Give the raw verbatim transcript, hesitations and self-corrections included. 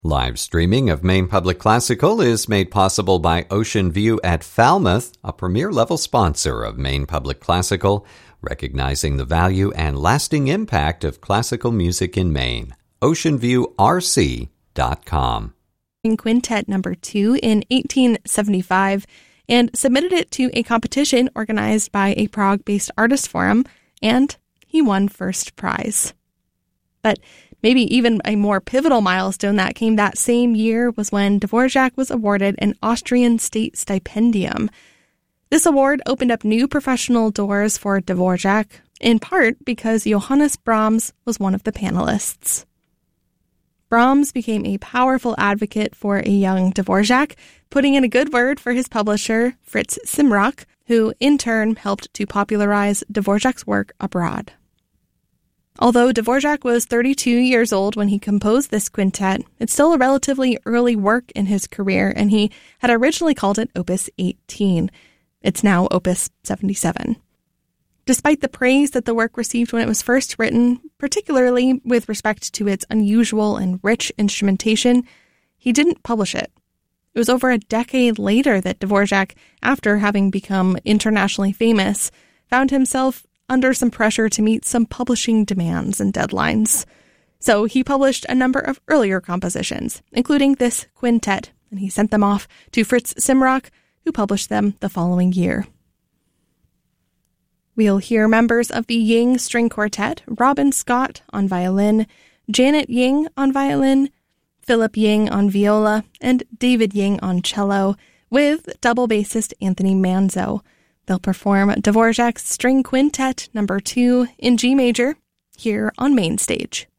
Live streaming of Maine Public Classical is made possible by Ocean View at Falmouth, a premier-level sponsor of Maine Public Classical, recognizing the value and lasting impact of classical music in Maine. ocean view r c dot com. Quintet number two in eighteen seventy-five and submitted it to a competition organized by a Prague-based artist forum, and he won first prize. But maybe even a more pivotal milestone that came that same year was when Dvorak was awarded an Austrian state stipendium. This award opened up new professional doors for Dvorak, in part because Johannes Brahms was one of the panelists. Brahms became a powerful advocate for a young Dvorak, putting in a good word for his publisher, Fritz Simrock, who in turn helped to popularize Dvorak's work abroad. Although Dvorak was thirty-two years old when he composed this quintet, it's still a relatively early work in his career, and he had originally called it Opus eighteen. It's now Opus seventy-seven. Despite the praise that the work received when it was first written, particularly with respect to its unusual and rich instrumentation, he didn't publish it. It was over a decade later that Dvorak, after having become internationally famous, found himself under some pressure to meet some publishing demands and deadlines. So he published a number of earlier compositions, including this quintet, and he sent them off to Fritz Simrock, who published them the following year. We'll hear members of the Ying String Quartet, Robin Scott on violin, Janet Ying on violin, Philip Ying on viola, and David Ying on cello, with double bassist Anthony Manzo. They'll perform Dvorak's String Quintet number two in G major here on Main Stage.